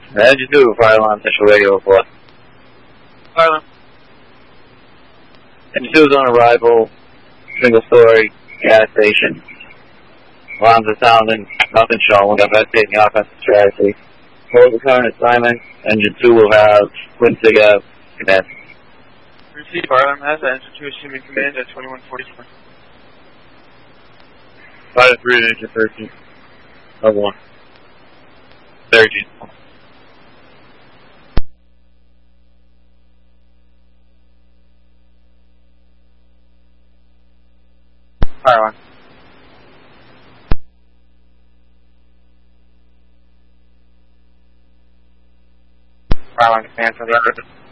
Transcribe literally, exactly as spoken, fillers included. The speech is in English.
Engine two, fire alarm, central radio report. Fire alarm. Engine two is on arrival, single story, gas station. Alarms are sounding, nothing showing, we're investigating the offensive strategy. Hold the current assignment, Engine two will have Twin Cigar command. Receive fire alarm has Engine two assuming command at twenty-one forty-four. Fire three, Engine thirteen. Level one. thirteen. Fire alarm. Fire alarm command for the